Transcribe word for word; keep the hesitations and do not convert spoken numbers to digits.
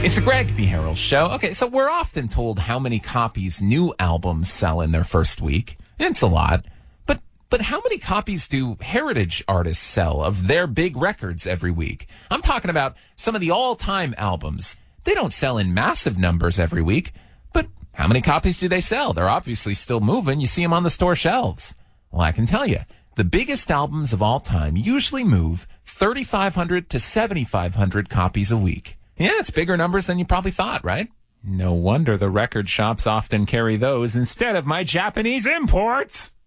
It's the Greg B. Harrell Show. Okay, so we're often told how many copies new albums sell in their first week. It's a lot. But but how many copies do heritage artists sell of their big records every week? I'm talking about some of the all-time albums. They don't sell in massive numbers every week, but how many copies do they sell? They're obviously still moving. You see them on the store shelves. Well, I can tell you, the biggest albums of all time usually move thirty-five hundred to seventy-five hundred copies a week. Yeah, it's bigger numbers than you probably thought, right? No wonder the record shops often carry those instead of my Japanese imports.